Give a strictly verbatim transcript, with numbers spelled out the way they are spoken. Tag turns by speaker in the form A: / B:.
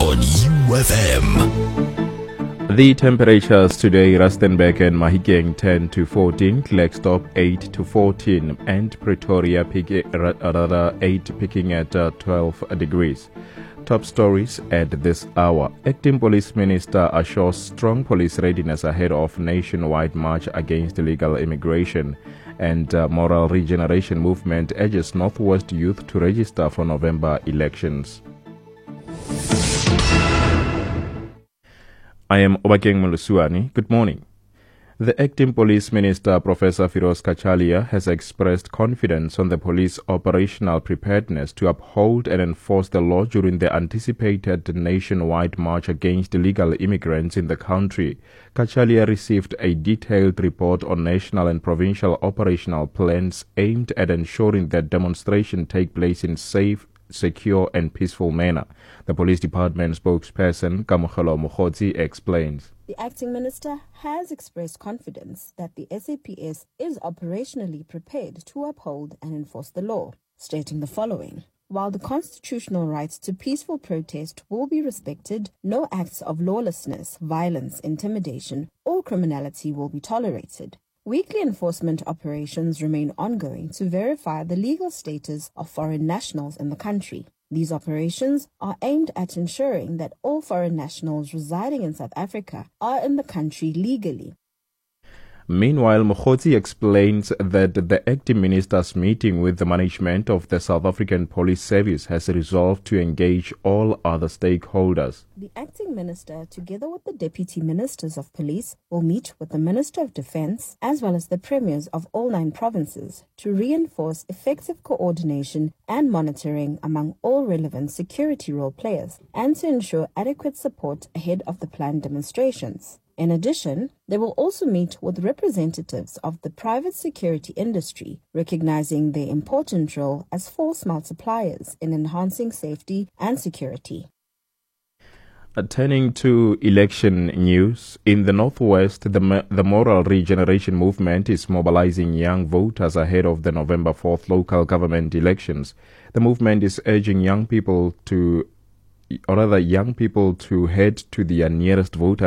A: on U F M.
B: The temperatures today, Rustenburg and Mahikeng ten to fourteen, Klerksdorp eight to fourteen, and Pretoria pick, rather eight picking at uh, twelve degrees. Top stories at this hour. Acting Police Minister assures strong police readiness ahead of nationwide march against illegal immigration. And uh, Moral Regeneration Movement urges Northwest youth to register for November elections. I am Obakeng Mulusuani. Good morning. The Acting Police Minister, Professor Firoz Kachalia, has expressed confidence on the police operational preparedness to uphold and enforce the law during the anticipated nationwide march against illegal immigrants in the country. Kachalia received a detailed report on national and provincial operational plans aimed at ensuring that demonstrations take place in safe, secure and peaceful manner. The police department spokesperson Kamokhelo Mokgotsi explains.
C: The acting minister has expressed confidence that the S A P S is operationally prepared to uphold and enforce the law, stating the following. While the constitutional right to peaceful protest will be respected, no acts of lawlessness, violence, intimidation or criminality will be tolerated. Weekly enforcement operations remain ongoing to verify the legal status of foreign nationals in the country. These operations are aimed at ensuring that all foreign nationals residing in South Africa are in the country legally.
B: Meanwhile, Mokgotsi explains that the acting minister's meeting with the management of the South African Police Service has resolved to engage all other stakeholders.
C: The acting minister, together with the deputy ministers of police, will meet with the Minister of Defence as well as the premiers of all nine provinces to reinforce effective coordination and monitoring among all relevant security role players and to ensure adequate support ahead of the planned demonstrations. In addition, they will also meet with representatives of the private security industry, recognizing their important role as force multipliers in enhancing safety and security.
B: Uh, turning to election news, in the Northwest, the, the Moral Regeneration Movement is mobilizing young voters ahead of the November fourth local government elections. The movement is urging young people to, or rather young people to head to their nearest voter